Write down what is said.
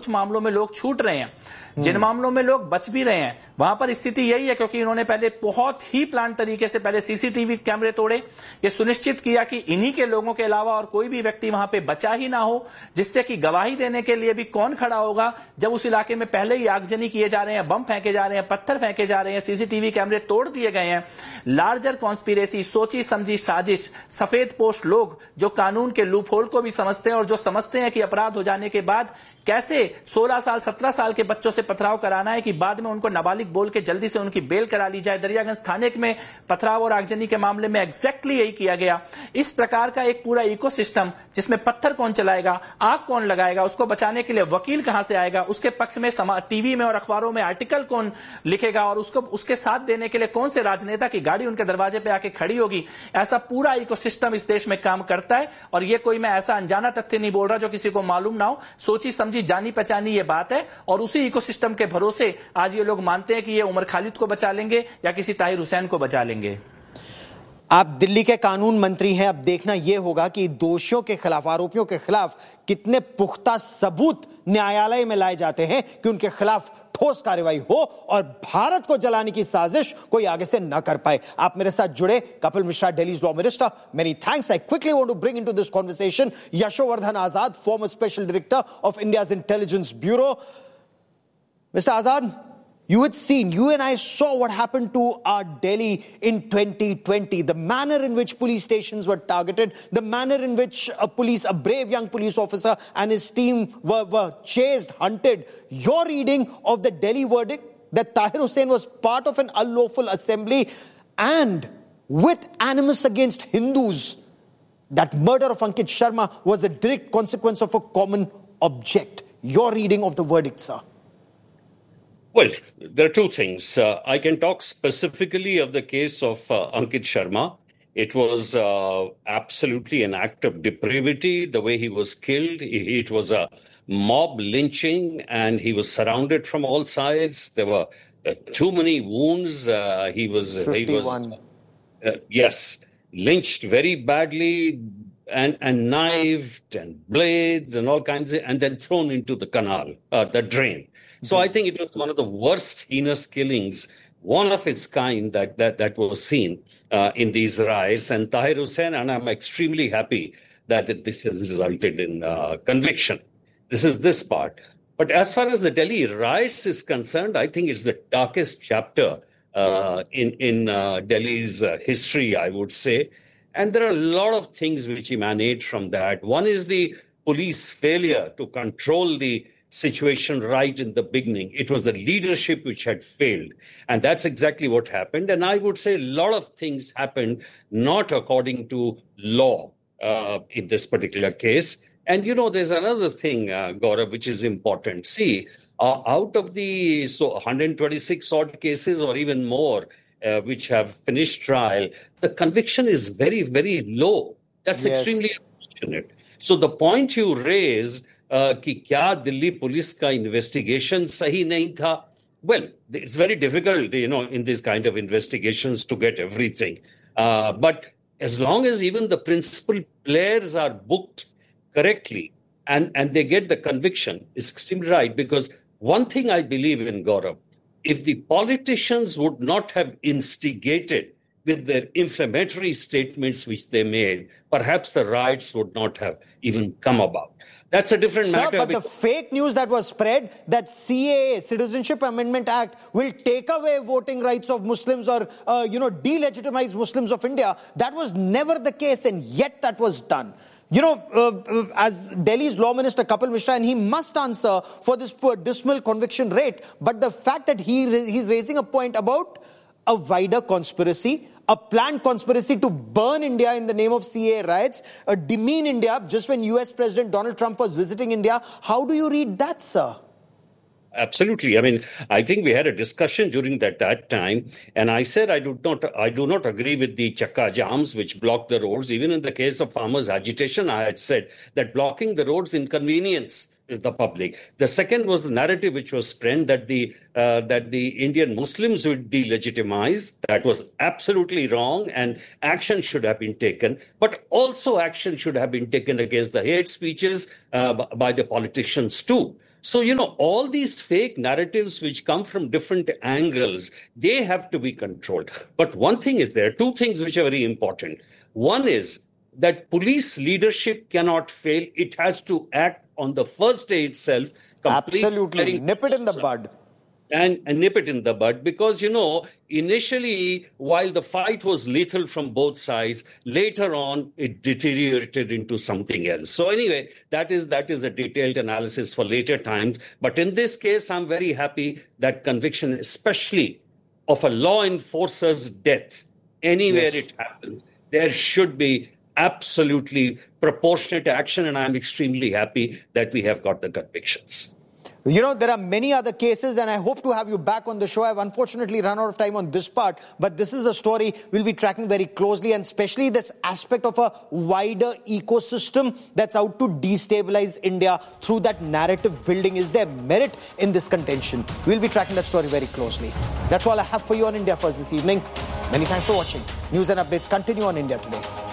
मामलों में लोग छूट रहे हैं, जिन मामलों में लोग बच भी रहे हैं, वहां पर स्थिति यही है, क्योंकि इन्होंने पहले बहुत ही प्लान तरीके से पहले सीसीटीवी कैमरे तोड़े, ये सुनिश्चित किया कि इन्हीं के लोगों के अलावा और कोई भी व्यक्ति वहां पे बचा ही ना हो, जिससे कि गवाही देने के लिए भी कौन खड़ा होगा जब उस इलाके में पहले ही आगजनी किए जा रहे हैं, बम फेंके जा रहे हैं, पत्थर फेंके जा रहे हैं, सीसीटीवी कैमरे तोड़ दिए गए हैं। लार्जर कॉन्स्पिरेसी, सोची समझी साजिश, सफेद पोस्ट लोग जो कानून के लूपहोल को भी समझते हैं और जो समझते हैं कि अपराध हो जाने के बाद कैसे 16 साल 17 साल के बच्चों से पथराव कराना है कि बाद में उनको नाबालिग बोल के जल्दी से उनकी बेल करा ली जाए। दरियागंज थाने में पथराव और आगजनी के मामले में एग्जैक्टली यही किया गया। इस प्रकार का एक पूरा इकोसिस्टम जिसमें पत्थर कौन चलाएगा, आग कौन लगाएगा, उसको बचाने के लिए वकील कहां से आएगा, उसके पक्ष में टीवी में और अखबारों में आर्टिकल कौन लिखेगा और उसको उसके साथ देने के लिए कौन से राजनेता की गाड़ी उनके दरवाजे पे आके खड़ी होगी, ऐसा पूरा इकोसिस्टम इस देश में काम करता है। और ये कोई मैं ऐसा अनजाना तथ्य नहीं बोल रहा जो किसी को मालूम ना हो, सोची समझी जानी पहचानी ये बात है। और उसी इकोसिस्टम के भरोसे आज ये लोग मानते हैं कि ये उमर खालिद को बचा लेंगे या किसी ताहिर हुसैन को बचा लेंगे। आप दिल्ली के कानून मंत्री हैं, अब देखना यह होगा कि दोषियों के खिलाफ, आरोपियों के खिलाफ कितने पुख्ता सबूत न्यायालय में लाए जाते हैं कि उनके खिलाफ ठोस कार्रवाई हो और भारत को जलाने की साजिश कोई आगे से न कर पाए। आप मेरे साथ जुड़े, Kapil Mishra, दिल्ली's law minister, many thanks. I quickly want to bring into this conversation Yashovardhan Azad, farmer special director of India's intelligence bureau. Mr. Azad, you had seen, you and I saw what happened to our Delhi in 2020. The manner in which police stations were targeted, the manner in which a brave young police officer and his team were chased, hunted. Your reading of the Delhi verdict that Tahir Hussain was part of an unlawful assembly and with animus against Hindus, that murder of Ankit Sharma was a direct consequence of a common object. Your reading of the verdict, sir. Well, there are two things. I can talk specifically of the case of Ankit Sharma. It was absolutely an act of depravity, the way he was killed. It was a mob lynching, and he was surrounded from all sides. There were too many wounds. He was lynched very badly, and knifed, and blades, and all kinds of, and then thrown into the canal, the drain. So I think it was one of the worst heinous killings, one of its kind that was seen in these riots. And Tahir Hussain, and I'm extremely happy that this has resulted in conviction. This is this part. But as far as the Delhi riots is concerned, I think it's the darkest chapter in Delhi's history, I would say. And there are a lot of things which emanate from that. One is the police failure to control the situation right in the beginning. It was the leadership which had failed. And that's exactly what happened. And I would say a lot of things happened not according to law in this particular case. And, you know, there's another thing, Gaurav, which is important. See, out of the 126 odd cases or even more which have finished trial, the conviction is very, very low. That's extremely unfortunate. So the point you raised, कि क्या Delhi police का investigation सही नहीं था? Well, it's very difficult, you know, in this kind of investigations to get everything. But as long as even the principal players are booked correctly and they get the conviction, it's extremely right. Because one thing I believe in, Gaurav, if the politicians would not have instigated with their inflammatory statements which they made, perhaps the riots would not have even come about. That's a different matter. But the fake news that was spread that CAA, Citizenship Amendment Act, will take away voting rights of Muslims or, delegitimize Muslims of India, that was never the case, and yet that was done. You know, as Delhi's law minister, Kapil Mishra, and he must answer for this poor dismal conviction rate. But the fact that he's raising a point about a wider conspiracy, a planned conspiracy to burn India in the name of CAA riots, demean India just when US President Donald Trump was visiting India. How do you read that, sir? Absolutely. I mean, I think we had a discussion during that time, and I said I do not agree with the chakka jams which block the roads. Even in the case of farmers' agitation, I had said that blocking the roads inconvenience is the public. The second was the narrative which was spread that the Indian Muslims would delegitimize. That was absolutely wrong, and action should have been taken. But also action should have been taken against the hate speeches by the politicians too. So, all these fake narratives which come from different angles, they have to be controlled. But one thing is there, two things which are very important. One is that police leadership cannot fail. It has to act on the first day itself. Absolutely. Nip it in the bud. And nip it in the bud, because, initially, while the fight was lethal from both sides, later on, it deteriorated into something else. So anyway, that is a detailed analysis for later times. But in this case, I'm very happy that conviction, especially of a law enforcer's death, anywhere it happens, there should be absolutely proportionate action. And I'm extremely happy that we have got the convictions. There are many other cases, and I hope to have you back on the show. I've unfortunately run out of time on this part, but this is a story we'll be tracking very closely, and especially this aspect of a wider ecosystem that's out to destabilize India through that narrative building. Is there merit in this contention? We'll be tracking that story very closely. That's all I have for you on India First this evening. Many thanks for watching. News and updates continue on India Today.